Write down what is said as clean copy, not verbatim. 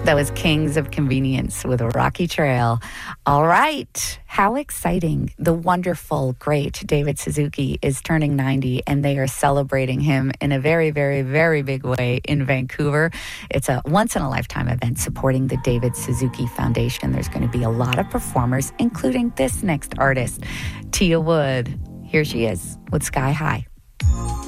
That was Kings of Convenience with Rocky Trail. All right. How exciting. The wonderful, great David Suzuki is turning 90, and they are celebrating him in a very, very, very big way in Vancouver. It's a once-in-a-lifetime event supporting the David Suzuki Foundation. There's going to be a lot of performers, including this next artist, Tia Wood. Here she is with Sky High.